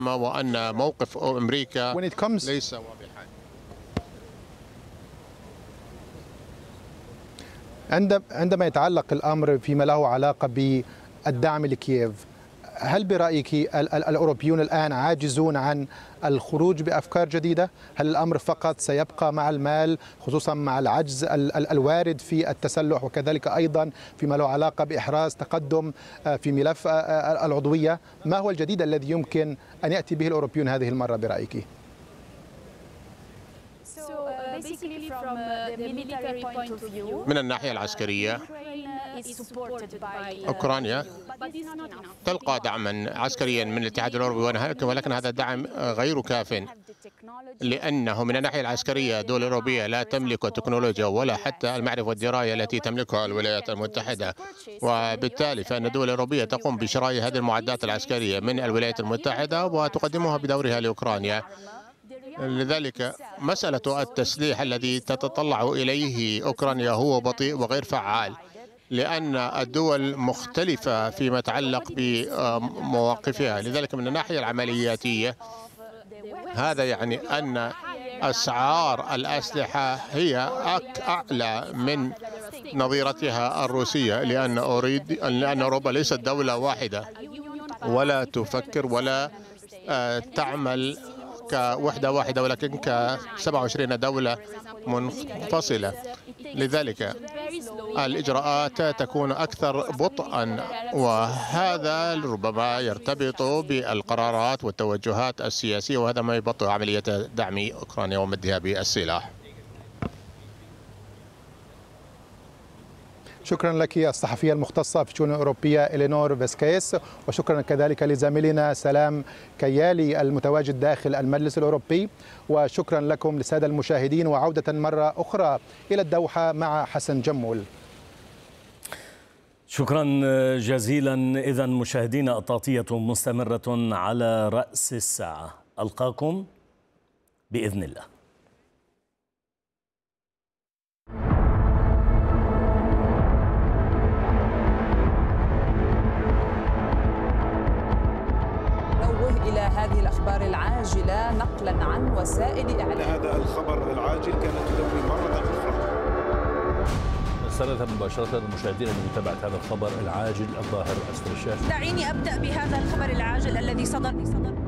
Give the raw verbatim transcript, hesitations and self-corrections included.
وأن موقف أمريكا ليس واضحا. عندما يتعلق الأمر فيما له علاقة بالدعم لكييف، هل برأيك الأوروبيون الآن عاجزون عن الخروج بأفكار جديدة؟ هل الأمر فقط سيبقى مع المال، خصوصا مع العجز الوارد في التسلح، وكذلك أيضا فيما له علاقة بإحراز تقدم في ملف العضوية؟ ما هو الجديد الذي يمكن أن يأتي به الأوروبيون هذه المرة برأيك؟ من الناحية العسكرية، أوكرانيا تلقى دعما عسكريا من الاتحاد الأوروبي، ولكن هذا الدعم غير كاف، لأنه من الناحية العسكرية الدول الأوروبية لا تملك التكنولوجيا ولا حتى المعرفة والدراية التي تملكها الولايات المتحدة، وبالتالي فإن الدول الأوروبية تقوم بشراء هذه المعدات العسكرية من الولايات المتحدة وتقدمها بدورها لأوكرانيا. لذلك مسألة التسليح الذي تتطلع إليه أوكرانيا هو بطيء وغير فعال، لأن الدول مختلفة فيما يتعلق بمواقفها. لذلك من الناحية العملياتية هذا يعني أن أسعار الأسلحة هي أعلى من نظيرتها الروسية، لأن أريد لأن أوروبا ليست دولة واحدة ولا تفكر ولا تعمل كوحدة واحدة، ولكن ك سبعة وعشرين دولة منفصلة. لذلك الإجراءات تكون أكثر بطئا، وهذا ربما يرتبط بالقرارات والتوجهات السياسية، وهذا ما يبطئ عملية دعم أوكرانيا ومدها بالسلاح. شكرا لك الصحفية المختصة في الشؤون الأوروبية إلينور فاسكيس، وشكرا كذلك لزميلنا سلام كيالي المتواجد داخل المجلس الأوروبي، وشكرا لكم للسادة المشاهدين، وعودة مرة أخرى إلى الدوحة مع حسن جمول. شكرا جزيلا. إذن مشاهدينا، التغطية مستمرة على رأس الساعة، ألقاكم بإذن الله. إلى هذه الأخبار العاجلة نقلا عن وسائل إعلام. هذا الخبر العاجل كانت تدوي مرة أخرى. رسالة مباشرة للمشاهدين لمتابعة هذا الخبر العاجل الظاهر أسفل الشاشة. دعيني أبدأ بهذا الخبر العاجل الذي صدر